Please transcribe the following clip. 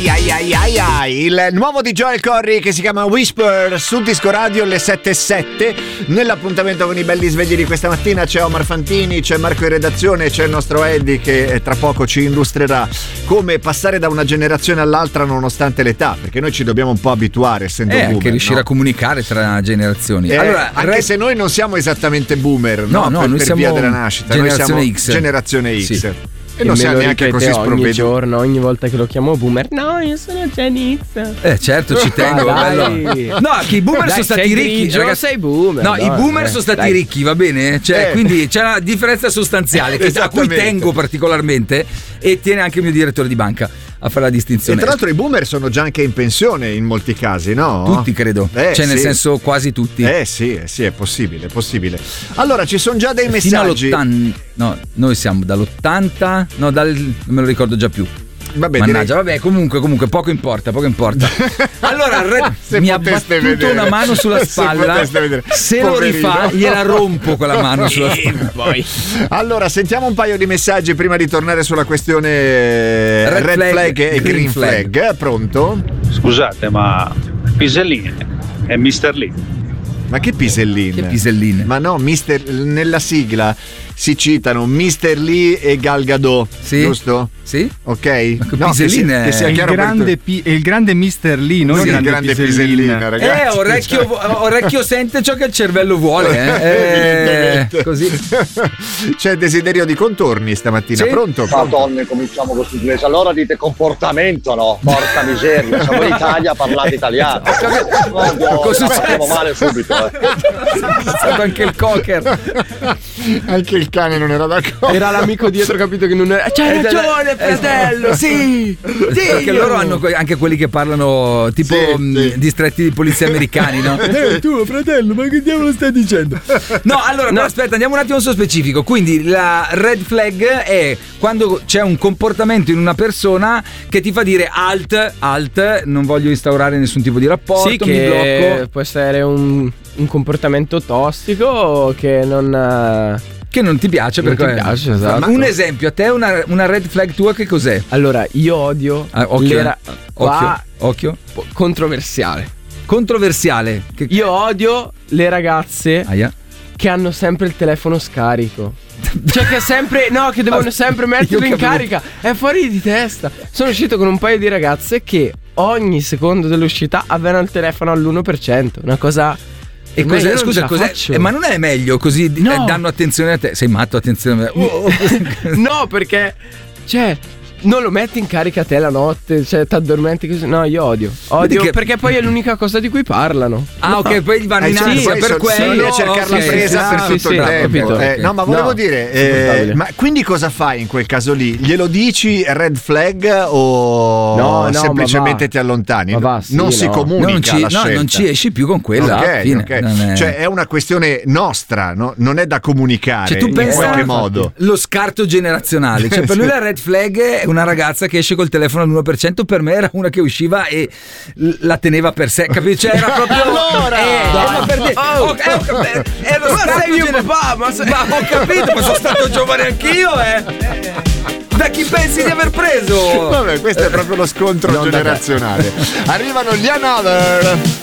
Il nuovo di Joel Corry che si chiama Whisper su Disco Radio alle 7:07. Nell'appuntamento con i belli svegli di questa mattina c'è Omar Fantini, c'è Marco in redazione, c'è il nostro Eddie che tra poco ci illustrerà come passare da una generazione all'altra nonostante l'età, perché noi ci dobbiamo un po' abituare essendo boomer, anche riuscire a comunicare tra generazioni. Allora, anche se noi non siamo esattamente boomer, no, noi per siamo via della nascita, generazione noi siamo X. Generazione X. Sì. E non siamo neanche così sprovveduti. Ogni giorno, ogni volta che lo chiamo boomer, no, io sono Gen X. Certo, ci tengo. No, che i boomer sono stati ricchi. Ragazzi, sei boomer. No, i boomer sono stati ricchi, va bene? Cioè, quindi c'è una differenza sostanziale a cui tengo particolarmente, e tiene anche il mio direttore di banca a fare la distinzione. E tra l'altro i boomer sono già anche in pensione in molti casi, no? Tutti credo. Cioè nel senso quasi tutti. Sì, è possibile, è possibile. Allora ci sono già dei fino messaggi. No, noi siamo dall'80, no, non me lo ricordo già più. Vabbè, mannaggia, vabbè, comunque poco importa. Allora mi ha battuto una mano sulla spalla. Se lo rifà gliela rompo quella mano sulla spalla. Poi. Allora sentiamo un paio di messaggi prima di tornare sulla questione red flag e green flag. Pronto? Scusate, ma Pisellin è Mr. Lee. Ma che Pisellin? Che Pisellin? Ma no, nella sigla si citano Mr. Lee e Gal Gadot, sì? Giusto? Sì. Ok. Ma Pisellin è il grande Mr. Lee, non il grande Pisellin, ragazzi. Orecchio sente ciò che il cervello vuole. Così. C'è desiderio di contorni stamattina. Sì? Pronto? Madonna, cominciamo con l'inglese. Allora dite comportamento, no? Porca miseria, siamo in Italia, parlate italiano. Partiamo male subito. È stato anche il cocker. Anche il cane non era d'accordo. Era l'amico dietro, capito che non era. C'hai ragione, fratello, sì. Perché loro hanno anche quelli che parlano tipo distretti di polizia americani, no? Tu, fratello, ma che diavolo stai dicendo? No, allora, però aspetta, andiamo un attimo sullo specifico. Quindi la red flag è quando c'è un comportamento in una persona che ti fa dire alt, non voglio instaurare nessun tipo di rapporto, sì, mi blocco. Può essere un comportamento tossico che non ti piace, perché esatto. Un esempio, a te una red flag tua che cos'è? Allora, io odio occhio controversiale. Io odio le ragazze che hanno sempre il telefono scarico. Cioè che devono sempre metterlo in carica. È fuori di testa. Sono uscito con un paio di ragazze che ogni secondo dell'uscita avevano il telefono all'1%. Una cosa. E cos'è? Scusa, cos'è? Ma non è meglio così? No. Danno attenzione a te. Sei matto, attenzione a me. No, perché non lo metti in carica te la notte, t'addormenti così. No, io odio perché poi è l'unica cosa di cui parlano. Ok, poi vanno in ansia per quello, a cercare la presa per tutto il tempo. No, ma volevo dire, ma quindi cosa fai in quel caso lì? Glielo dici red flag o semplicemente ti allontani? Non si comunica la scelta. Non ci esci più con quella. Okay. Cioè è una questione nostra, no? Non è da comunicare tu in qualche modo. Lo scarto generazionale, cioè per lui la red flag è una ragazza che esce col telefono all'1%, per me era una che usciva e la teneva per sé, capito? Cioè era proprio lo scarto mio papà, ma ho capito, ma sono stato giovane anch'io, Da chi pensi di aver preso? Vabbè, questo è proprio lo scontro generazionale. Arrivano gli Another.